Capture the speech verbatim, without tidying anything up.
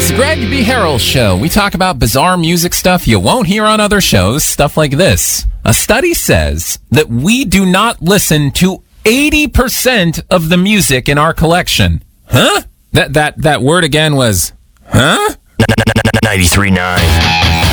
It's Greg B. Harrell's show. We talk about bizarre music stuff you won't hear on other shows, stuff like this. A study says that we do not listen to eighty percent of the music in our collection. Huh? That that that word again was, huh? ninety-three point nine